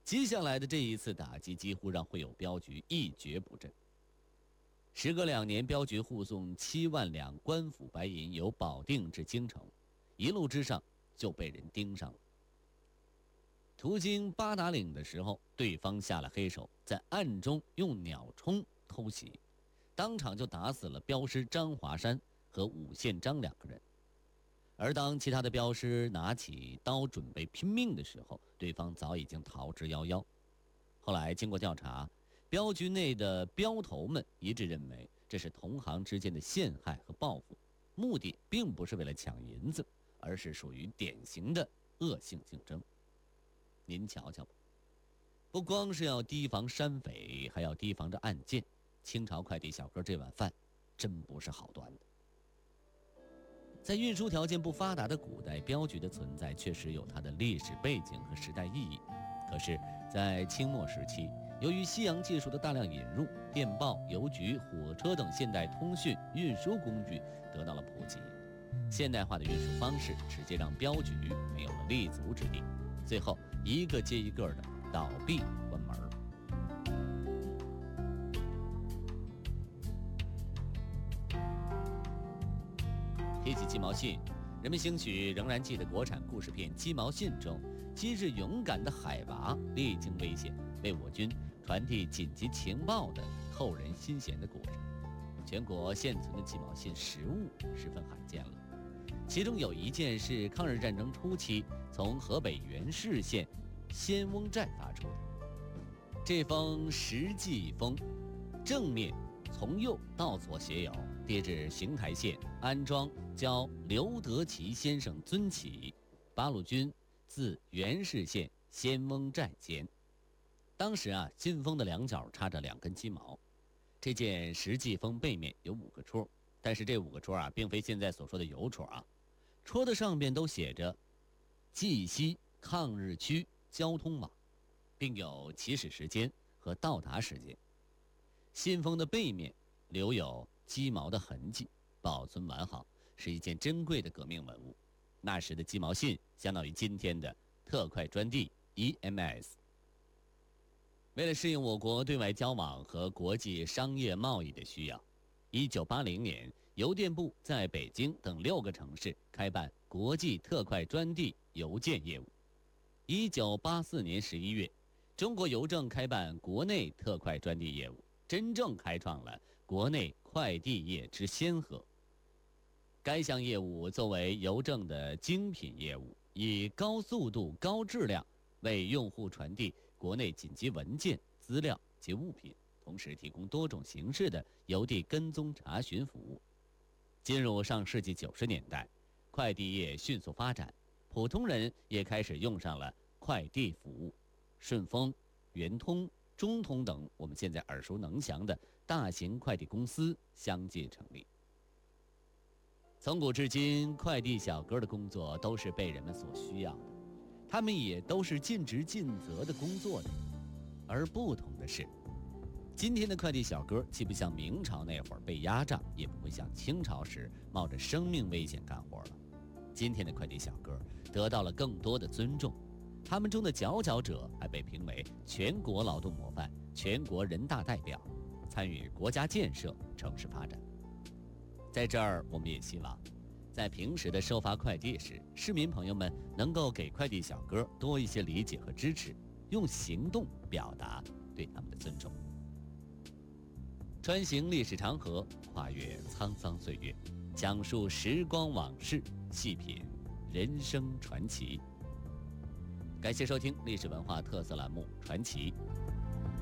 接下来的这一次打击几乎让会友镖局一蹶不振。时隔2年，镖局护送7万两官府白银由保定至京城，一路之上就被人盯上了。途经八达岭的时候，对方下了黑手，在暗中用鸟冲偷袭，当场就打死了镖师张华山和武宪章2个人。而当其他的镖师拿起刀准备拼命的时候，对方早已经逃之夭夭。后来经过调查，镖局内的镖头们一致认为，这是同行之间的陷害和报复，目的并不是为了抢银子，而是属于典型的恶性竞争。您瞧瞧吧，不光是要提防山匪，还要提防着暗箭，清朝快递小哥这碗饭真不是好端的。在运输条件不发达的古代，镖局的存在确实有它的历史背景和时代意义。可是在清末时期，由于西洋技术的大量引入，电报、邮局、火车等现代通讯运输工具得到了普及，现代化的运输方式直接让镖局没有了立足之地，最后一个接一个的倒闭关门。提起鸡毛信，人们兴许仍然记得国产故事片《鸡毛信》中，昔日勇敢的海娃历经危险，为我军传递紧急情报的扣人心弦的故事。全国现存的鸡毛信实物十分罕见了，其中有一件是抗日战争初期从河北原市县仙翁寨发出的。这封实际封，正面从右到左写有跌至邢台县安庄交刘德奇先生尊启，八路军自原市县仙翁寨间。当时信封的两角插着2根鸡毛。这件实际封背面有5个戳，但是这5个戳并非现在所说的邮戳戳的上边都写着冀西抗日区交通网，并有起始时间和到达时间。信封的背面留有鸡毛的痕迹，保存完好，是一件珍贵的革命文物。那时的鸡毛信相当于今天的特快专递 EMS。 为了适应我国对外交往和国际商业贸易的需要，1980年邮电部在北京等6个城市开办国际特快专递邮件业务。1984年11月，中国邮政开办国内特快专递业务，真正开创了国内快递业之先河。该项业务作为邮政的精品业务，以高速度、高质量为用户传递国内紧急文件、资料及物品，同时提供多种形式的邮递跟踪查询服务。进入上世纪90年代，快递业迅速发展，普通人也开始用上了快递服务。顺丰、圆通、中通等我们现在耳熟能详的大型快递公司相继成立。从古至今，快递小哥的工作都是被人们所需要的，他们也都是尽职尽责的工作的。而不同的是，今天的快递小哥既不像明朝那会儿被压榨，也不会像清朝时冒着生命危险干活了。今天的快递小哥得到了更多的尊重，他们中的佼佼者还被评为全国劳动模范、全国人大代表，参与国家建设、城市发展。在这儿，我们也希望在平时的收发快递时，市民朋友们能够给快递小哥多一些理解和支持，用行动表达对他们的尊重。穿行历史长河，跨越沧桑岁月，讲述时光往事，细品人生传奇。感谢收听历史文化特色栏目《传奇》。